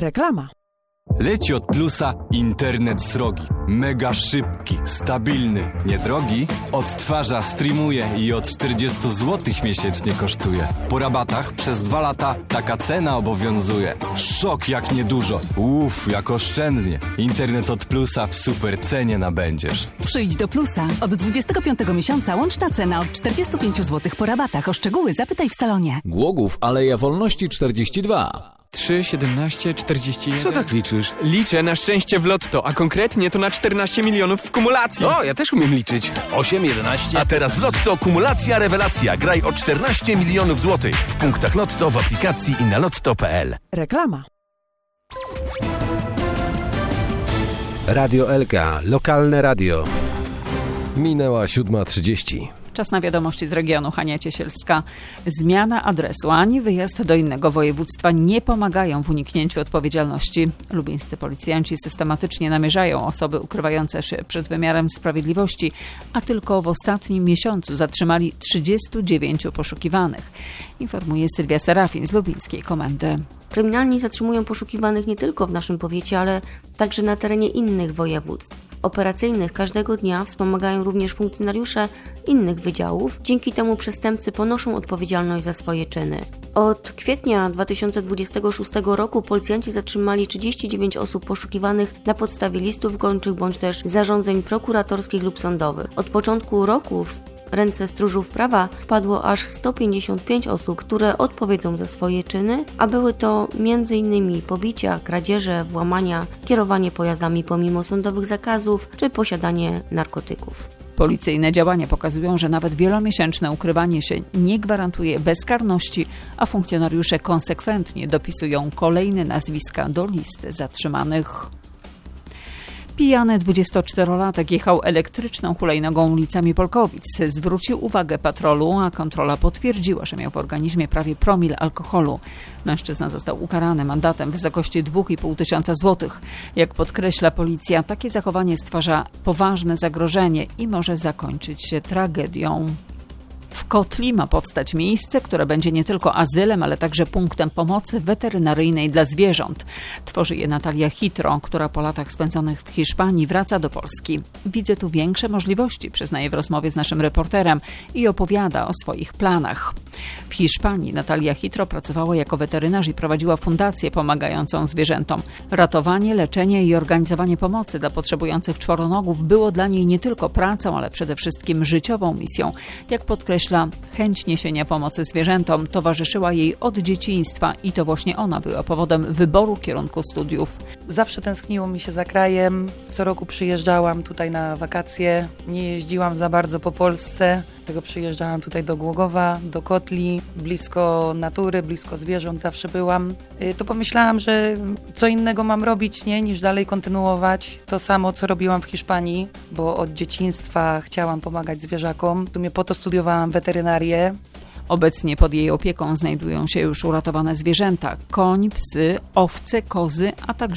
Reklama. Leci od Plusa internet srogi. Mega szybki, stabilny, niedrogi. Odtwarza, streamuje i od 40 zł miesięcznie kosztuje. Po rabatach przez 2 lata taka cena obowiązuje. Szok jak niedużo. Jak oszczędnie. Internet od Plusa w super cenie nabędziesz. Przyjdź do Plusa. Od 25 miesiąca łączna cena od 45 zł po rabatach. O szczegóły zapytaj w salonie. Głogów, Aleja Wolności 42. 3, 17, 41. Co tak liczysz? Liczę na szczęście w lotto, a konkretnie to na 14 milionów w kumulacji. O, ja też umiem liczyć. 8, 11. A teraz w Lotto kumulacja rewelacja. Graj o 14 milionów złotych. W punktach Lotto, w aplikacji i na lotto.pl. Reklama. Radio Elka, lokalne radio. Minęła 7:30. Czas na wiadomości z regionu. Hania Ciesielska. Zmiana adresu ani wyjazd do innego województwa nie pomagają w uniknięciu odpowiedzialności. Lubińscy policjanci systematycznie namierzają osoby ukrywające się przed wymiarem sprawiedliwości, a tylko w ostatnim miesiącu zatrzymali 39 poszukiwanych. Informuje Sylwia Serafin z Lubińskiej Komendy. Kryminalni zatrzymują poszukiwanych nie tylko w naszym powiecie, ale także na terenie innych województw. Operacyjnych każdego dnia wspomagają również funkcjonariusze innych wydziałów. Dzięki temu przestępcy ponoszą odpowiedzialność za swoje czyny. Od kwietnia 2026 roku policjanci zatrzymali 39 osób poszukiwanych na podstawie listów gończych bądź też zarządzeń prokuratorskich lub sądowych. Od początku roku w ręce stróżów prawa wpadło aż 155 osób, które odpowiedzą za swoje czyny, a były to m.in. pobicia, kradzieże, włamania, kierowanie pojazdami pomimo sądowych zakazów czy posiadanie narkotyków. Policyjne działania pokazują, że nawet wielomiesięczne ukrywanie się nie gwarantuje bezkarności, a funkcjonariusze konsekwentnie dopisują kolejne nazwiska do listy zatrzymanych. Pijany 24-latek jechał elektryczną hulajnogą ulicami Polkowic. Zwrócił uwagę patrolu, a kontrola potwierdziła, że miał w organizmie prawie promil alkoholu. Mężczyzna został ukarany mandatem w wysokości 2,5 tysiąca złotych. Jak podkreśla policja, takie zachowanie stwarza poważne zagrożenie i może zakończyć się tragedią. W Kotli ma powstać miejsce, które będzie nie tylko azylem, ale także punktem pomocy weterynaryjnej dla zwierząt. Tworzy je Natalia Hitro, która po latach spędzonych w Hiszpanii wraca do Polski. Widzę tu większe możliwości, przyznaje w rozmowie z naszym reporterem i opowiada o swoich planach. W Hiszpanii Natalia Hitro pracowała jako weterynarz i prowadziła fundację pomagającą zwierzętom. Ratowanie, leczenie i organizowanie pomocy dla potrzebujących czworonogów było dla niej nie tylko pracą, ale przede wszystkim życiową misją. Jak podkreśla, chęć niesienia pomocy zwierzętom towarzyszyła jej od dzieciństwa i to właśnie ona była powodem wyboru kierunku studiów. Zawsze tęskniło mi się za krajem. Co roku przyjeżdżałam tutaj na wakacje. Nie jeździłam za bardzo po Polsce. Dlatego przyjeżdżałam tutaj do Głogowa, do Kotli, blisko natury, blisko zwierząt zawsze byłam. To pomyślałam, że co innego mam robić, niż dalej kontynuować to samo, co robiłam w Hiszpanii, bo od dzieciństwa chciałam pomagać zwierzakom. W sumie po to studiowałam weterynarię. Obecnie pod jej opieką znajdują się już uratowane zwierzęta: koń, psy, owce, kozy, a także